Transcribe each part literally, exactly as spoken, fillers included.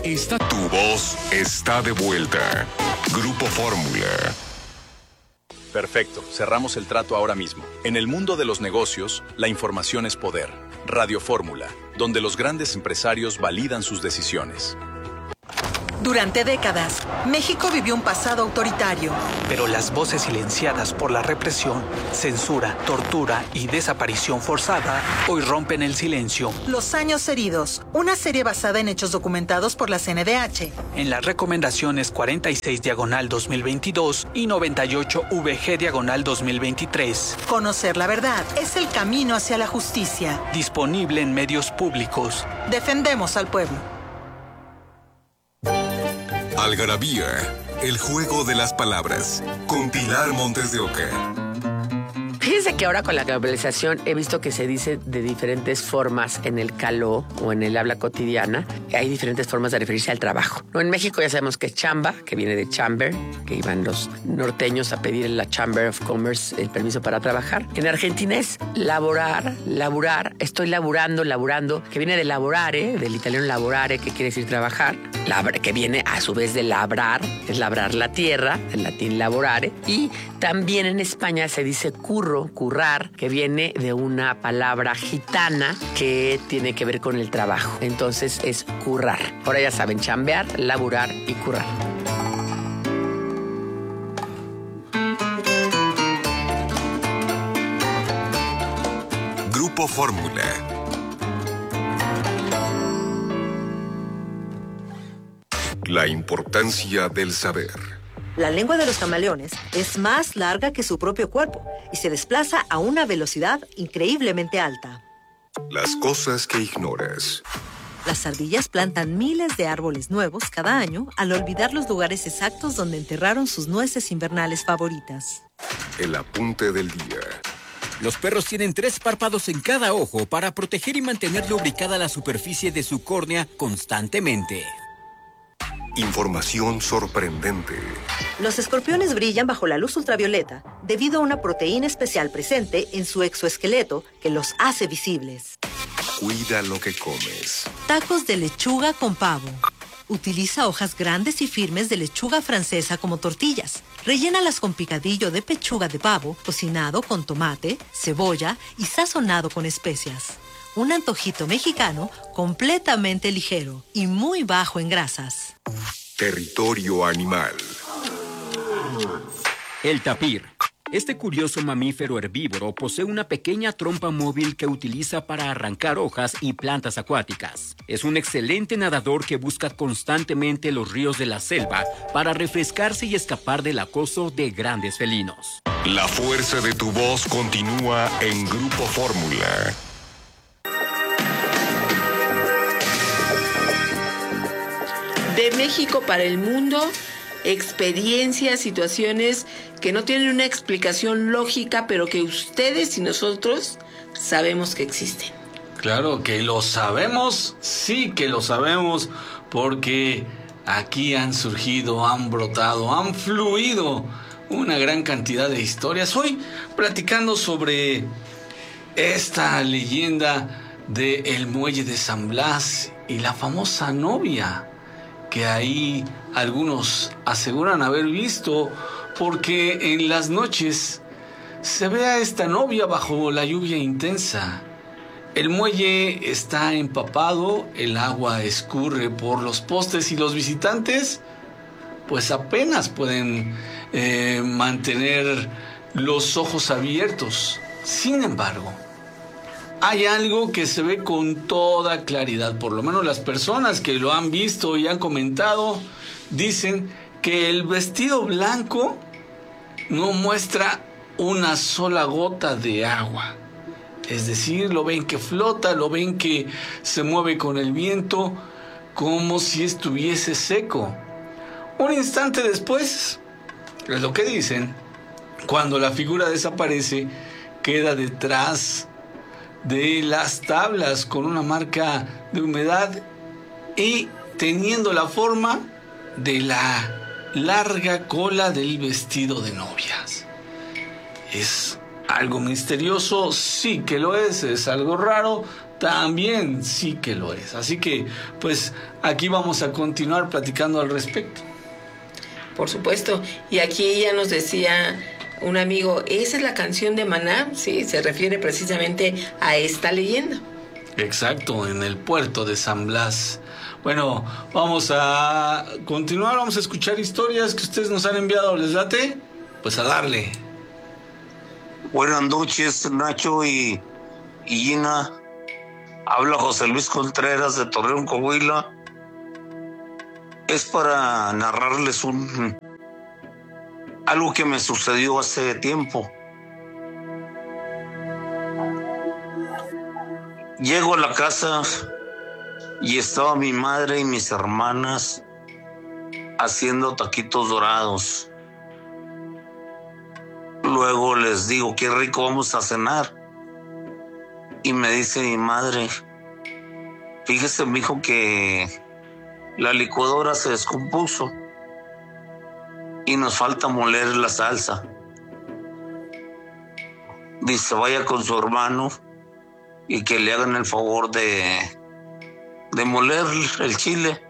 está tu voz, está de vuelta. Grupo Fórmula. Perfecto, cerramos el trato ahora mismo. En el mundo de los negocios, la información es poder. Radio Fórmula, donde los grandes empresarios validan sus decisiones. Durante décadas, México vivió un pasado autoritario. Pero las voces silenciadas por la represión, censura, tortura y desaparición forzada hoy rompen el silencio. Los años heridos, una serie basada en hechos documentados por la C N D H. En las recomendaciones cuarenta y seis diagonal dos mil veintidós y noventa y ocho V G diagonal dos mil veintitrés. Conocer la verdad es el camino hacia la justicia. Disponible en medios públicos. Defendemos al pueblo. Algarabía, el juego de las palabras, con Pilar Montes de Oca. Fíjense que ahora con la globalización he visto que se dice de diferentes formas en el caló o en el habla cotidiana. Hay diferentes formas de referirse al trabajo. ¿No? En México ya sabemos que es chamba, que viene de chamber, que iban los norteños a pedir en la Chamber of Commerce el permiso para trabajar. En Argentina es laborar, laburar, estoy laburando, laburando, que viene de laborare, del italiano laborare, que quiere decir trabajar, labra, que viene a su vez de labrar, es labrar la tierra, en latín laborare, y también en España se dice curro, currar, que viene de una palabra gitana que tiene que ver con el trabajo. Entonces es currar. Ahora ya saben, chambear, laburar y currar. Grupo Fórmula. La importancia del saber. La lengua de los camaleones es más larga que su propio cuerpo y se desplaza a una velocidad increíblemente alta. Las cosas que ignoras. Las ardillas plantan miles de árboles nuevos cada año al olvidar los lugares exactos donde enterraron sus nueces invernales favoritas. El apunte del día. Los perros tienen tres párpados en cada ojo para proteger y mantener lubricada la superficie de su córnea constantemente. Información sorprendente. Los escorpiones brillan bajo la luz ultravioleta debido a una proteína especial presente en su exoesqueleto que los hace visibles. Cuida lo que comes. Tacos de lechuga con pavo. Utiliza hojas grandes y firmes de lechuga francesa como tortillas. Rellénalas con picadillo de pechuga de pavo, cocinado con tomate, cebolla y sazonado con especias. Un antojito mexicano completamente ligero y muy bajo en grasas. Territorio animal. El tapir. Este curioso mamífero herbívoro posee una pequeña trompa móvil que utiliza para arrancar hojas y plantas acuáticas. Es un excelente nadador que busca constantemente los ríos de la selva para refrescarse y escapar del acoso de grandes felinos. La fuerza de tu voz continúa en Grupo Fórmula. De México para el mundo, experiencias, situaciones que no tienen una explicación lógica, pero que ustedes y nosotros sabemos que existen. Claro que lo sabemos, sí que lo sabemos, porque aquí han surgido, han brotado, han fluido una gran cantidad de historias. Hoy platicando sobre esta leyenda del muelle de San Blas y la famosa novia que ahí algunos aseguran haber visto, porque en las noches se ve a esta novia bajo la lluvia intensa. El muelle está empapado, el agua escurre por los postes y los visitantes pues apenas pueden eh, mantener los ojos abiertos. Sin embargo, hay algo que se ve con toda claridad, por lo menos las personas que lo han visto y han comentado dicen que el vestido blanco no muestra una sola gota de agua. Es decir, lo ven que flota, lo ven que se mueve con el viento, como si estuviese seco. Un instante después, es lo que dicen, cuando la figura desaparece, queda detrás de las tablas con una marca de humedad y teniendo la forma de la larga cola del vestido de novias. ¿Es algo misterioso? Sí que lo es, es algo raro, también sí que lo es. Así que, pues, aquí vamos a continuar platicando al respecto. Por supuesto. Y aquí ya nos decía un amigo, ¿esa es la canción de Maná? Sí, se refiere precisamente a esta leyenda. Exacto, en el puerto de San Blas. Bueno, vamos a continuar, vamos a escuchar historias que ustedes nos han enviado. ¿Les late? Pues a darle. Buenas noches, Nacho y, y Gina. Habla José Luis Contreras de Torreón, Coahuila. Es para narrarles un algo que me sucedió hace tiempo. Llego a la casa y estaba mi madre y mis hermanas haciendo taquitos dorados. Luego les digo, qué rico, vamos a cenar. Y me dice mi madre, fíjese, mijo, que la licuadora se descompuso y nos falta moler la salsa. Dice, vaya con su hermano y que le hagan el favor de, de moler el chile.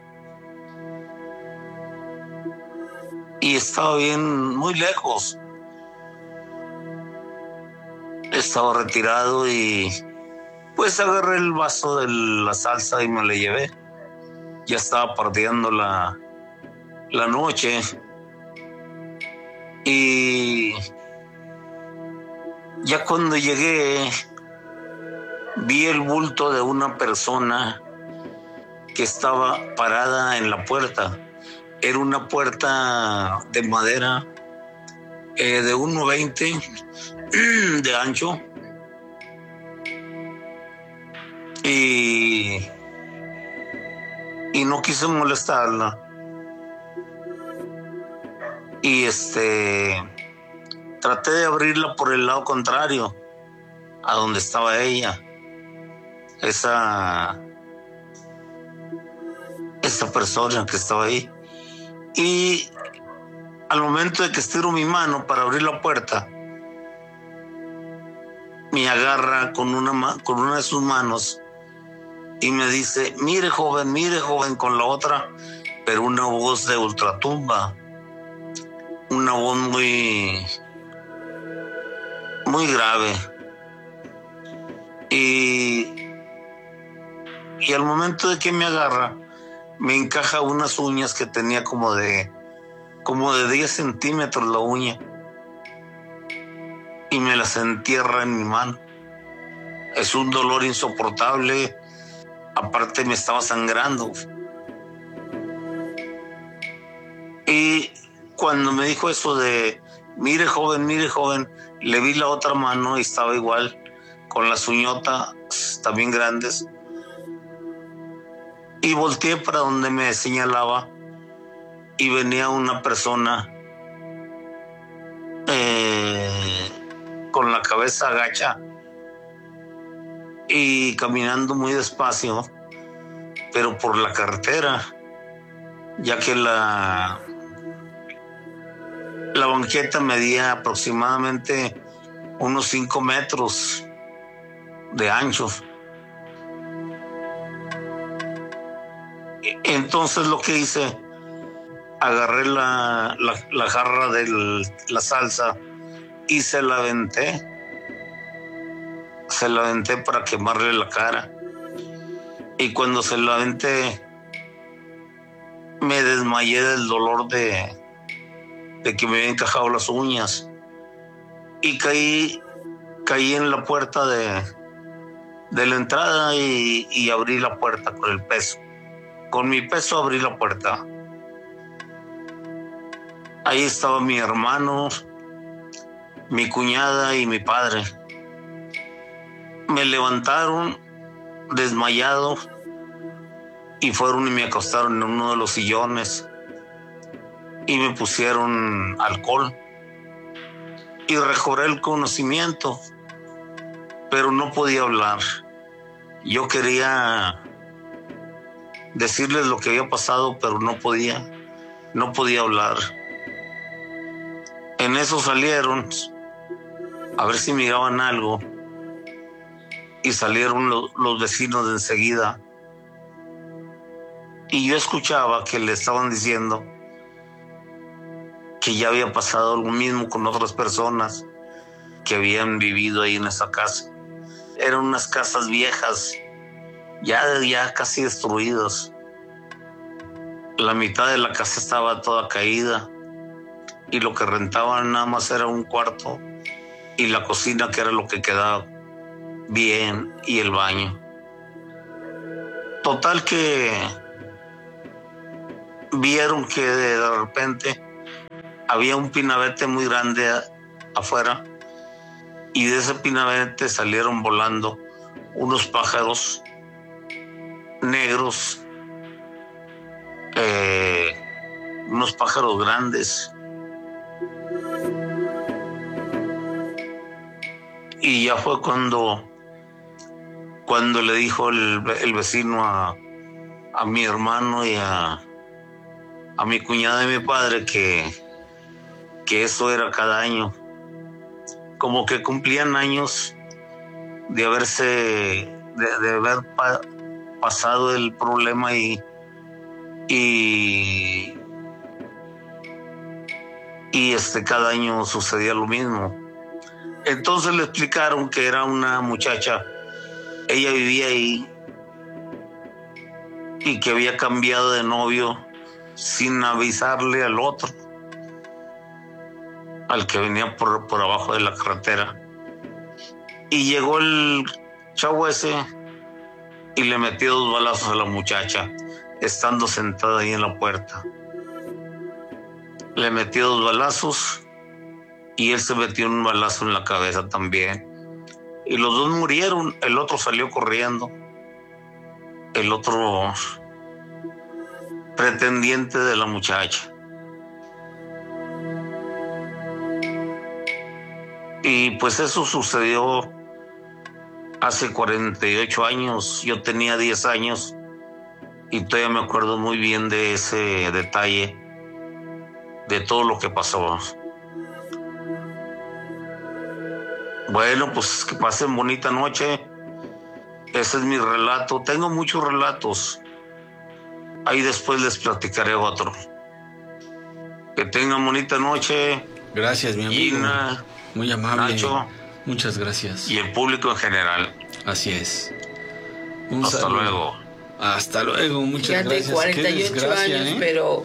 Y estaba bien, muy lejos. Estaba retirado y pues agarré el vaso de la salsa y me la llevé. Ya estaba partiendo la, la noche. Y ya cuando llegué, vi el bulto de una persona que estaba parada en la puerta. Era una puerta de madera eh, de uno veinte de ancho. Y, y no quise molestarla. Y este traté de abrirla por el lado contrario a donde estaba ella. Esa esa persona que estaba ahí. Y al momento de que estiro mi mano para abrir la puerta, me agarra con una, con una de sus manos y me dice, mire joven, mire joven, con la otra, pero una voz de ultratumba, una voz muy, muy grave. Y, y al momento de que me agarra, me encaja unas uñas que tenía como de, como de diez centímetros la uña. Y me las entierra en mi mano. Es un dolor insoportable. Aparte me estaba sangrando. Y cuando me dijo eso de, mire joven, mire joven, le vi la otra mano y estaba igual, con las uñotas también grandes. Y volteé para donde me señalaba y venía una persona eh, con la cabeza agacha y caminando muy despacio, pero por la carretera, ya que la, la banqueta medía aproximadamente unos cinco metros de ancho. Entonces lo que hice, agarré la, la, la jarra de la salsa y se la aventé. Se la aventé para quemarle la cara. Y cuando se la aventé, me desmayé del dolor de, de que me había encajado las uñas. Y caí, caí en la puerta de, de la entrada y, y abrí la puerta con el peso. Con mi peso abrí la puerta. Ahí estaba mi hermano, mi cuñada y mi padre. Me levantaron desmayado y fueron y me acostaron en uno de los sillones y me pusieron alcohol y recobré el conocimiento, pero no podía hablar. Yo quería decirles lo que había pasado, pero no podía, no podía hablar. En eso salieron a ver si miraban algo y salieron los, los vecinos de enseguida. Y yo escuchaba que le estaban diciendo que ya había pasado lo mismo con otras personas que habían vivido ahí en esa casa. Eran unas casas viejas, ya, ya casi destruidas. La mitad de la casa estaba toda caída y lo que rentaban nada más era un cuarto y la cocina, que era lo que quedaba bien, y el baño. Total que vieron que de repente había un pinabete muy grande a, afuera, y de ese pinabete salieron volando unos pájaros negros, eh, unos pájaros grandes. Y ya fue cuando, cuando le dijo el, el vecino a, a mi hermano y a, a mi cuñada y mi padre que, que eso era cada año. Como que cumplían años de haberse, de, de haber pa, pasado el problema y, y, y este, cada año sucedía lo mismo. Entonces le explicaron que era una muchacha, ella vivía ahí y que había cambiado de novio sin avisarle al otro, al que venía por, por abajo de la carretera. Y llegó el chavo ese y le metió dos balazos a la muchacha, estando sentada ahí en la puerta. Le metió dos balazos y él se metió un balazo en la cabeza también. Y los dos murieron. El otro salió corriendo. El otro pretendiente de la muchacha. Y pues eso sucedió hace cuarenta y ocho años. Yo tenía diez años y todavía me acuerdo muy bien de ese detalle, de todo lo que pasó. Bueno, pues que pasen bonita noche. Ese es mi relato. Tengo muchos relatos. Ahí después les platicaré otro. Que tengan bonita noche. Gracias, mi amigo. Gina, muy amable. Nacho. Muchas gracias. Y el público en general. Así es. Un Hasta saludo. luego. Hasta luego, muchas Fíjate, gracias. cuarenta y ocho Qué desgracia, años, ¿eh? pero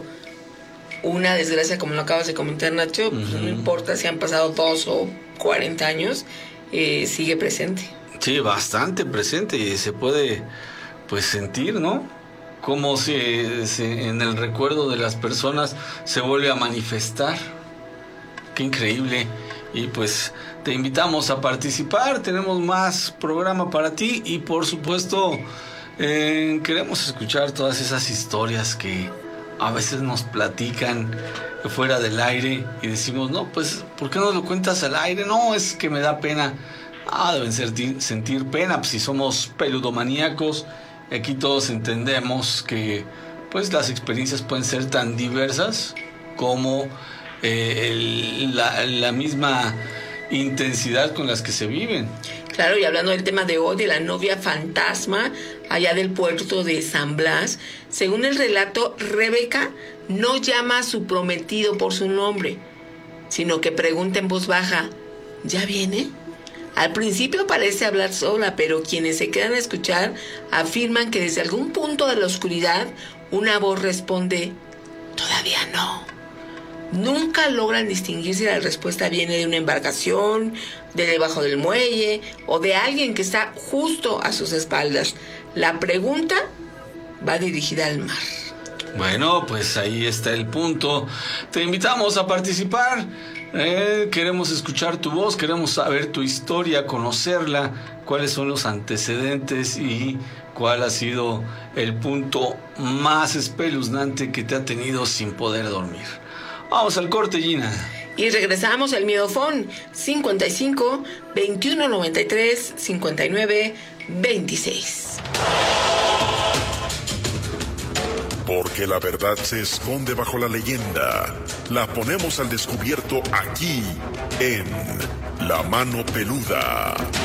una desgracia, como lo acabas de comentar, Nacho, pues Ujú. no importa si han pasado dos o cuarenta años, eh, sigue presente. Sí, bastante presente, y se puede pues sentir, ¿no? Como si, si en el recuerdo de las personas se vuelve a manifestar. Qué increíble. Y pues te invitamos a participar. Tenemos más programa para ti y por supuesto eh, queremos escuchar todas esas historias que a veces nos platican fuera del aire y decimos, no, pues, ¿por qué no lo cuentas al aire? No, es que me da pena. Ah, deben sentir, sentir pena, pues si somos peludomaníacos. Aquí todos entendemos que pues las experiencias pueden ser tan diversas como eh, el, la, la misma intensidad con las que se viven. Claro, y hablando del tema de hoy, de la novia fantasma allá del puerto de San Blas, según el relato, Rebeca no llama a su prometido por su nombre, sino que pregunta en voz baja, ¿ya viene? Al principio parece hablar sola, pero quienes se quedan a escuchar afirman que desde algún punto de la oscuridad una voz responde, todavía no. Nunca logran distinguir si la respuesta viene de una embarcación, de debajo del muelle o de alguien que está justo a sus espaldas. La pregunta va dirigida al mar. Bueno, pues ahí está el punto. Te invitamos a participar. Eh, queremos escuchar tu voz, queremos saber tu historia, conocerla, cuáles son los antecedentes y cuál ha sido el punto más espeluznante que te ha tenido sin poder dormir. Vamos al corte, Gina. Y regresamos al Miedofón cincuenta y cinco, veintiuno noventa y tres, cincuenta y nueve, veintiséis. Porque la verdad se esconde bajo la leyenda. La ponemos al descubierto aquí en La Mano Peluda.